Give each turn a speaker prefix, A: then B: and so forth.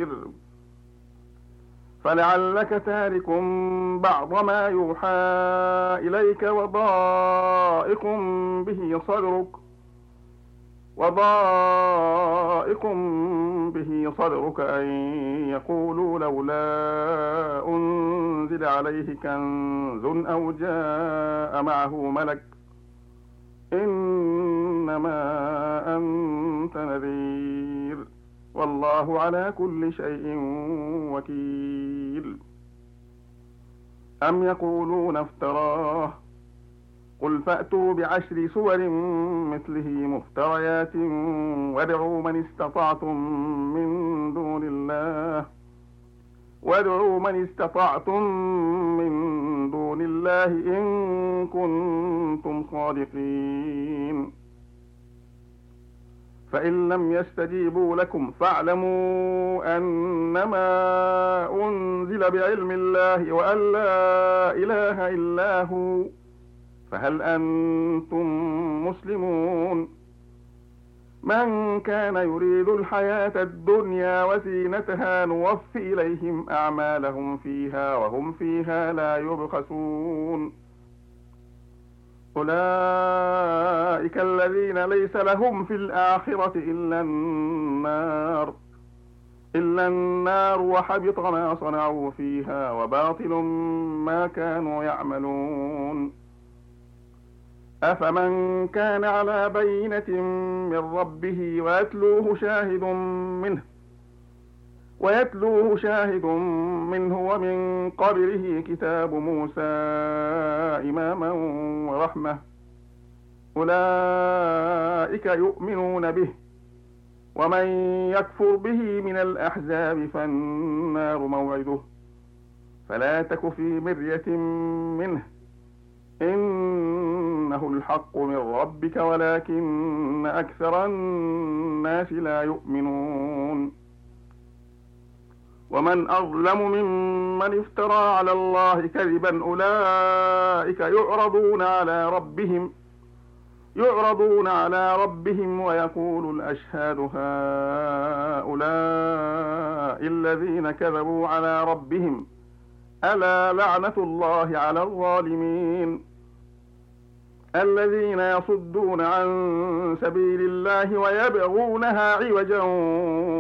A: بصير فلعلك تارك بعض ما يوحى إليك وضائق به صدرك أن يقولوا لولا أنزل عليه كنز أو جاء معه ملك إنما أنت نذير والله على كل شيء وكيل. أم يقولون افتراه قل فأتوا بعشر سور مثله مفتريات وادعوا من استطعتم من دون الله إن كنتم صادقين. فإن لم يستجيبوا لكم فاعلموا أنما أنزل بعلم الله وأن لا إله إلا هو فهل أنتم مسلمون؟ من كان يريد الحياة الدنيا وزينتها نوفي إليهم أعمالهم فيها وهم فيها لا يبخسون. أولئك الذين ليس لهم في الآخرة إلا النار وحبط ما صنعوا فيها وباطل ما كانوا يعملون. أفمن كان على بينة من ربه ويتلوه شاهد منه ومن قبله كتاب موسى إماما ورحمة أولئك يؤمنون به ومن يكفر به من الأحزاب فالنار موعده فلا تك في مرية منه إنه الحق من ربك ولكن أكثر الناس لا يؤمنون. ومن أظلم ممن افترى على الله كذبا أولئك يعرضون على ربهم ويقول الأشهاد هؤلاء الذين كذبوا على ربهم ألا لعنة الله على الظالمين الذين يصدون عن سبيل الله ويبغونها عوجا